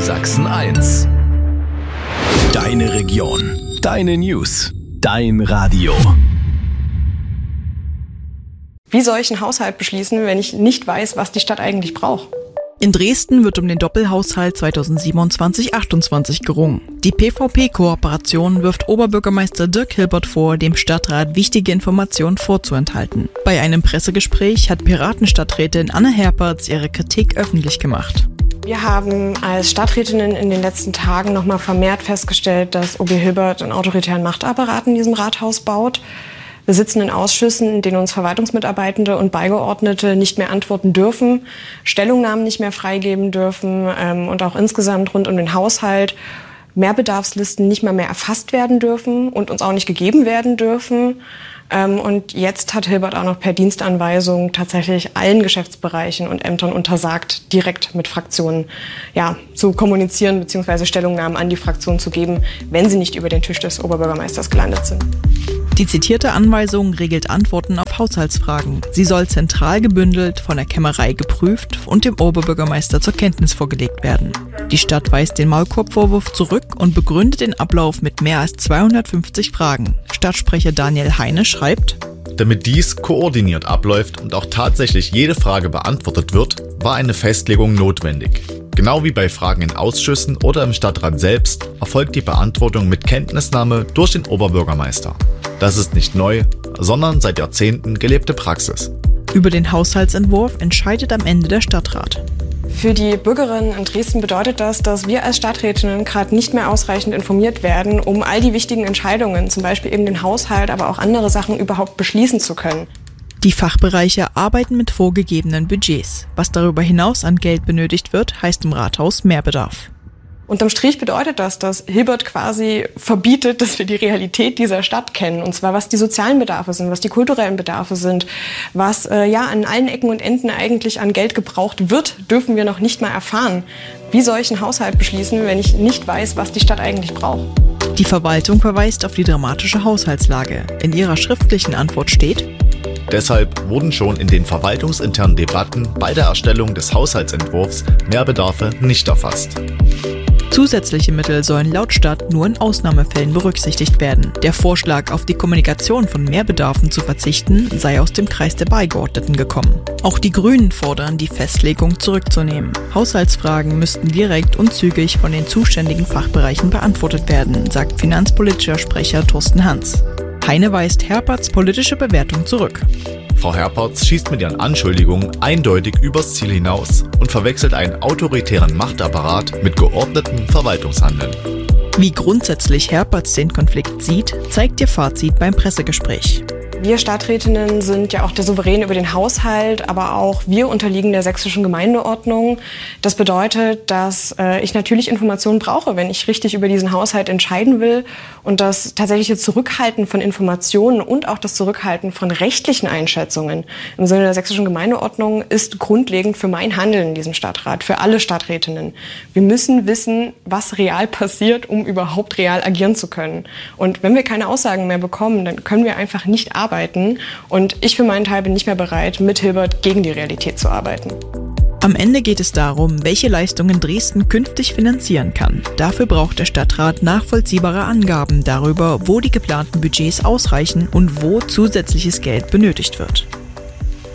Sachsen 1. Deine Region, deine News, dein Radio. Wie soll ich einen Haushalt beschließen, wenn ich nicht weiß, was die Stadt eigentlich braucht? In Dresden wird um den Doppelhaushalt 2027-28 gerungen. Die PVP-Kooperation wirft Oberbürgermeister Dirk Hilbert vor, dem Stadtrat wichtige Informationen vorzuenthalten. Bei einem Pressegespräch hat Piratenstadträtin Anne Herpertz ihre Kritik öffentlich gemacht. Wir haben als Stadträtinnen in den letzten Tagen nochmal vermehrt festgestellt, dass OB Hilbert einen autoritären Machtapparat in diesem Rathaus baut. Wir sitzen in Ausschüssen, in denen uns Verwaltungsmitarbeitende und Beigeordnete nicht mehr antworten dürfen, Stellungnahmen nicht mehr freigeben dürfen und auch insgesamt rund um den Haushalt Mehrbedarfslisten nicht mehr erfasst werden dürfen und uns auch nicht gegeben werden dürfen. Und jetzt hat Hilbert auch noch per Dienstanweisung tatsächlich allen Geschäftsbereichen und Ämtern untersagt, direkt mit Fraktionen zu kommunizieren bzw. Stellungnahmen an die Fraktion zu geben, wenn sie nicht über den Tisch des Oberbürgermeisters gelandet sind. Die zitierte Anweisung regelt Antworten auf Haushaltsfragen. Sie soll zentral gebündelt, von der Kämmerei geprüft und dem Oberbürgermeister zur Kenntnis vorgelegt werden. Die Stadt weist den Maulkorbvorwurf zurück und begründet den Ablauf mit mehr als 250 Fragen. Stadtsprecher Daniel Heine schreibt: Damit dies koordiniert abläuft und auch tatsächlich jede Frage beantwortet wird, war eine Festlegung notwendig. Genau wie bei Fragen in Ausschüssen oder im Stadtrat selbst erfolgt die Beantwortung mit Kenntnisnahme durch den Oberbürgermeister. Das ist nicht neu, sondern seit Jahrzehnten gelebte Praxis. Über den Haushaltsentwurf entscheidet am Ende der Stadtrat. Für die Bürgerinnen in Dresden bedeutet das, dass wir als Stadträtinnen gerade nicht mehr ausreichend informiert werden, um all die wichtigen Entscheidungen, zum Beispiel eben den Haushalt, aber auch andere Sachen überhaupt beschließen zu können. Die Fachbereiche arbeiten mit vorgegebenen Budgets. Was darüber hinaus an Geld benötigt wird, heißt im Rathaus Mehrbedarf. Unterm Strich bedeutet das, dass Hilbert quasi verbietet, dass wir die Realität dieser Stadt kennen. Und zwar, was die sozialen Bedarfe sind, was die kulturellen Bedarfe sind, was an allen Ecken und Enden eigentlich an Geld gebraucht wird, dürfen wir noch nicht mal erfahren. Wie soll ich einen Haushalt beschließen, wenn ich nicht weiß, was die Stadt eigentlich braucht? Die Verwaltung verweist auf die dramatische Haushaltslage. In ihrer schriftlichen Antwort steht: Deshalb wurden schon in den verwaltungsinternen Debatten bei der Erstellung des Haushaltsentwurfs Mehrbedarfe nicht erfasst. Zusätzliche Mittel sollen laut Stadt nur in Ausnahmefällen berücksichtigt werden. Der Vorschlag, auf die Kommunikation von Mehrbedarfen zu verzichten, sei aus dem Kreis der Beigeordneten gekommen. Auch die Grünen fordern, die Festlegung zurückzunehmen. Haushaltsfragen müssten direkt und zügig von den zuständigen Fachbereichen beantwortet werden, sagt finanzpolitischer Sprecher Thorsten Hans. Heine weist Herpertz' politische Bewertung zurück. Frau Herpertz schießt mit ihren Anschuldigungen eindeutig übers Ziel hinaus und verwechselt einen autoritären Machtapparat mit geordnetem Verwaltungshandeln. Wie grundsätzlich Herpertz den Konflikt sieht, zeigt ihr Fazit beim Pressegespräch. Wir Stadträtinnen sind ja auch der Souverän über den Haushalt, aber auch wir unterliegen der sächsischen Gemeindeordnung. Das bedeutet, dass ich natürlich Informationen brauche, wenn ich richtig über diesen Haushalt entscheiden will. Und das tatsächliche Zurückhalten von Informationen und auch das Zurückhalten von rechtlichen Einschätzungen im Sinne der sächsischen Gemeindeordnung ist grundlegend für mein Handeln in diesem Stadtrat, für alle Stadträtinnen. Wir müssen wissen, was real passiert, um überhaupt real agieren zu können. Und wenn wir keine Aussagen mehr bekommen, dann können wir einfach nicht arbeiten. Und ich für meinen Teil bin nicht mehr bereit, mit Hilbert gegen die Realität zu arbeiten. Am Ende geht es darum, welche Leistungen Dresden künftig finanzieren kann. Dafür braucht der Stadtrat nachvollziehbare Angaben darüber, wo die geplanten Budgets ausreichen und wo zusätzliches Geld benötigt wird.